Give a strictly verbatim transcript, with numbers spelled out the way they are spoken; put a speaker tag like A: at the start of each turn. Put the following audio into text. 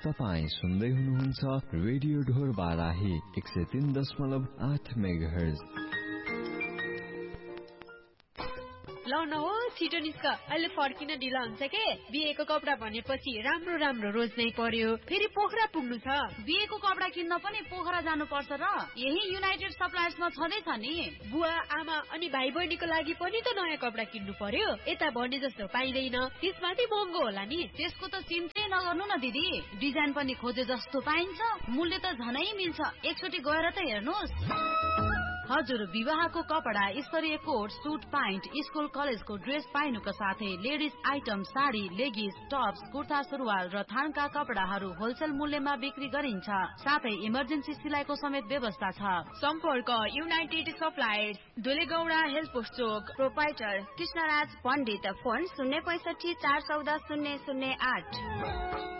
A: तपाईं सुन्दै हुनुहुन्छ रेडियो ढोर बाराही एक सय तीन दशमलव आठ मेगाहर्ज।
B: ल न हो छिटो निस्क, अहिले फर्किन ढिला हुन्छ के। बिहेको कपडा भनेपछि राम्रो राम्रो रोज्नै पर्यो, फेरि पोखरा पुग्नु छ।
C: बिहेको कपडा किन्न पनि पोखरा जानु पर्छ र? यही युनाइटेड सप्लायर्समा छँदैछ नि।
B: बुवा आमा अनि भाइ बहिनीको लागि पनि त नयाँ कपडा किन्नु पर्यो, यता भने जस्तो पाइँदैन, त्यसमाथि महँगो होला नि।
C: त्यसको त चिन्तै नगर्नु न दिदी, डिजाइन पनि खोजे जस्तो पाइन्छ, मूल्य त झनै मिल्छ। एकचोटि गएर त हेर्नुहोस्। हजुर, विवाहको कपडा, स्तरीय कोट, सुट प्यान्ट, स्कुल कलेजको ड्रेस पाइनुको साथै ladies item, sari, लेगिस, Tops, kurta सुरुवाल र थानका कपडाहरू होलसेल मूल्यमा बिक्री गरिन्छ। साथै इमर्जेन्सी सिलाइको समेत व्यवस्था छ।
B: सम्पर्क युनाइटेड सप्लायर्स, डोलेगौडा हेल्थ पोस्ट चोक,
D: प्रोपाइटर कृष्णराज पण्डित, फोन शून्य पैसठी चार चौध शून्य शून्य आठ।